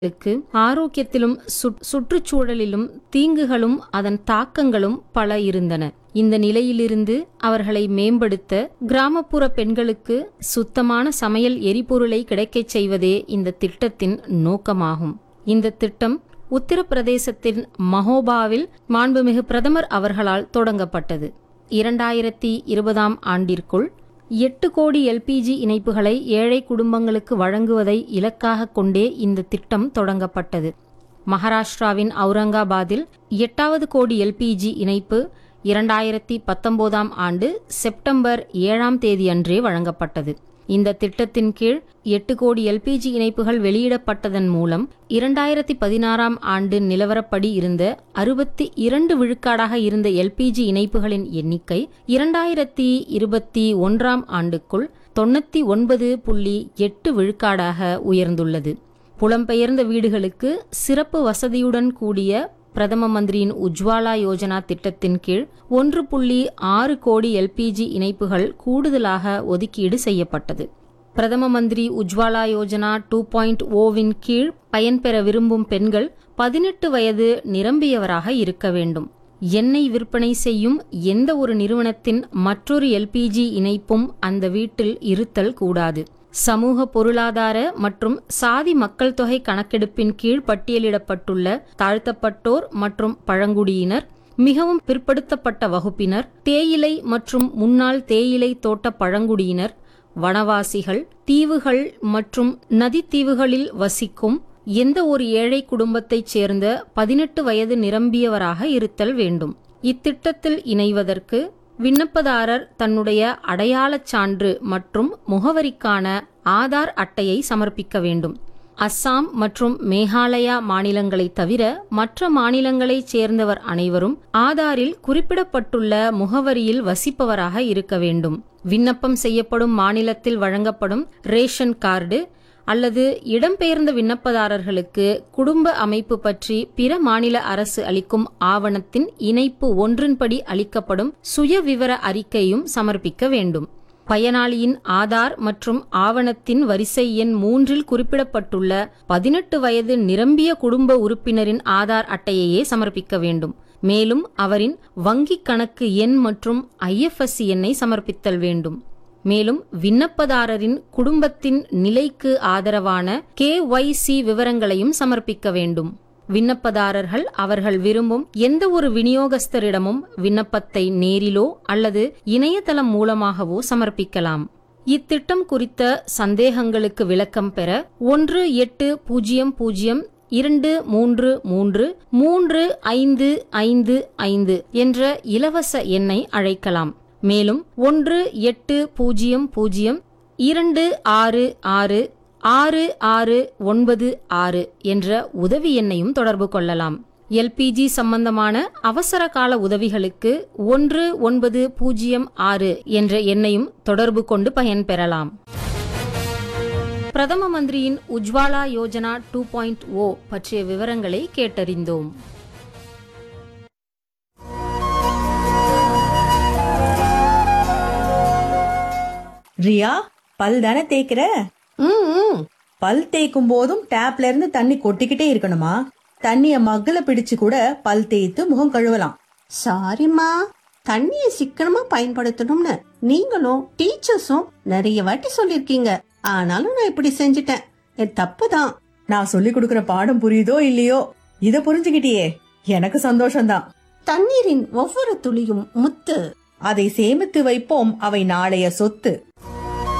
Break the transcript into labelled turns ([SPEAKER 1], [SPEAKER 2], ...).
[SPEAKER 1] க்கு ஆரோக்கியத்திலும் சுற்றுச்சூழலிலும் தீங்குகளும் அதன் தாக்கங்களும் பல இருந்தன. இந்த நிலையிலிருந்து அவர்களை மேம்படுத்த கிராமப்புற பெண்களுக்கு சுத்தமான சமையல் எரிபொருளை கிடைக்கச் செய்வதே இந்த திட்டத்தின் நோக்கமாகும். இந்த திட்டம் உத்தரப்பிரதேசத்தின் மஹோபாவில் மாண்புமிகு பிரதமர் அவர்களால் தொடங்கப்பட்டது. 2020ஆம் ஆண்டிற்குள் 8 கோடி எல்பிஜி இணைப்புகளை ஏழை குடும்பங்களுக்கு வழங்குவதை இலக்காக கொண்டே இந்த திட்டம் தொடங்கப்பட்டது. மகாராஷ்டிராவின் அவுரங்காபாத்தில் 8வது கோடி எல்பிஜி இணைப்பு 2019ஆம் ஆண்டு செப்டம்பர் 7ஆம் தேதி அன்றே வழங்கப்பட்டது. இந்த திட்டத்தின் கீழ் 8 கோடி எல்பிஜி இணைப்புகள் வெளியிடப்பட்டதன் மூலம் 2016ஆம் ஆண்டு நிலவரப்படி இருந்த 62 விழுக்காடாக இருந்த எல்பிஜி இணைப்புகளின் எண்ணிக்கை 2021ஆம் ஆண்டுக்குள் 99.8 விழுக்காடாக உயர்ந்துள்ளது. புலம்பெயர்ந்த வீடுகளுக்கு சிறப்பு வசதியுடன் கூடிய பிரதம மந்திரியின் உஜ்வாலா யோஜனா திட்டத்தின் கீழ் 1.6 கோடி எல்பிஜி இணைப்புகள் கூடுதலாக ஒதுக்கீடு செய்யப்பட்டது. பிரதம மந்திரி உஜ்வாலா யோஜனா 2.0வின் கீழ் பயன்பெற விரும்பும் பெண்கள் 18 வயது நிரம்பியவராக இருக்க வேண்டும். எண்ணெய் விற்பனை செய்யும் எந்த ஒரு நிறுவனத்தின் மற்றொரு எல்பிஜி இணைப்பும் அந்த வீட்டில் இருத்தல் கூடாது. சமூக பொருளாதார மற்றும் சாதி மக்கள் தொகை கணக்கெடுப்பின் கீழ் பட்டியலிடப்பட்டுள்ள தாழ்த்தப்பட்டோர் மற்றும் பழங்குடியினர், மிகவும் பிற்படுத்தப்பட்ட வகுப்பினர், தேயிலை மற்றும் முன்னாள் தேயிலை தோட்ட பழங்குடியினர், வனவாசிகள், தீவுகள் மற்றும் நதித்தீவுகளில் வசிக்கும் எந்த ஒரு ஏழை குடும்பத்தைச் சேர்ந்த 18 வயது நிரம்பியவராக இருத்தல் வேண்டும். இத்திட்டத்தில் இணைவதற்கு விண்ணப்பதாரர் தன்னுடைய அடையாளச் சான்று மற்றும் முகவரிக்கான ஆதார் அட்டையை சமர்ப்பிக்க வேண்டும். அஸ்ஸாம் மற்றும் மேகாலயா மாநிலங்களை தவிர மற்ற மாநிலங்களைச் சேர்ந்தவர் அனைவரும் ஆதாரில் குறிப்பிடப்பட்டுள்ள முகவரியில் வசிப்பவராக இருக்க வேண்டும். விண்ணப்பம் செய்யப்படும் மாநிலத்தில் வழங்கப்படும் ரேஷன் கார்டு அல்லது இடம்பெயர்ந்த விண்ணப்பதாரர்களுக்கு குடும்ப அமைப்பு பற்றி பிற மாநில அரசு அளிக்கும் ஆவணத்தின் இணைப்பு 1 அளிக்கப்படும் சுய விவர அறிக்கையும் சமர்ப்பிக்க வேண்டும். பயனாளியின் ஆதார் மற்றும் ஆவணத்தின் வரிசை எண் 3இல் குறிப்பிடப்பட்டுள்ள 18 வயது நிரம்பிய குடும்ப உறுப்பினரின் ஆதார் அட்டையையே சமர்ப்பிக்க வேண்டும். மேலும் அவரின் வங்கிக் கணக்கு எண் மற்றும் IFSC எண்ணை சமர்ப்பித்தல் வேண்டும். மேலும் விண்ணப்பதாரரின் குடும்பத்தின் நிலைக்கு ஆதரவான KYC விவரங்களையும் சமர்ப்பிக்க வேண்டும். விண்ணப்பதாரர்கள் அவர்கள் விரும்பும் எந்த ஒரு விநியோகஸ்தரிடமும் விண்ணப்பத்தை நேரிலோ அல்லது இணையதளம் மூலமாகவோ சமர்ப்பிக்கலாம். இத்திட்டம் குறித்த சந்தேகங்களுக்கு விளக்கம் பெற 1800-233-3555 என்ற இலவச எண்ணை அழைக்கலாம். மேலும் 1800-266-6696 என்ற உதவி எண்ணையும் தொடர்பு கொள்ளலாம். எல்பிஜி சம்பந்தமான அவசர கால உதவிகளுக்கு 1906 என்ற எண்ணையும் தொடர்பு கொண்டு பயன்பெறலாம். பிரதம மந்திரியின் உஜ்வாலா யோஜனா 2.0 பற்றிய விவரங்களை கேட்டறிந்தோம்.
[SPEAKER 2] ரியா, பல் தானே தேய்க்கிற? பல் தேய்க்கும் போதும் டேப்ல இருந்து தண்ணி கொட்டிக்கிட்டே இருக்கணுமா? தண்ணிய மக்குல பிடிச்சு கூட பல் தேய்த்து முகம் கழுவலாம்.
[SPEAKER 3] சாரிம்மா, தண்ணிய சிக்கனமா பயன்படுத்தணும்னு நீங்களும் டீச்சர்ஸும் நிறைய வாட்டி சொல்லிருக்கீங்க. ஆனாலும் நான் இப்படி செஞ்சுட்டேன். என் தப்புதான்.
[SPEAKER 2] நான் சொல்லி கொடுக்கற பாடம் புரியுதோ இல்லையோ, இத புரிஞ்சுக்கிட்டியே, எனக்கு சந்தோஷம்தான்.
[SPEAKER 3] தண்ணீரின் ஒவ்வொரு துளியும் முத்து.
[SPEAKER 2] அதை சேமித்து வைப்போம், அவை நாளைய சொத்து.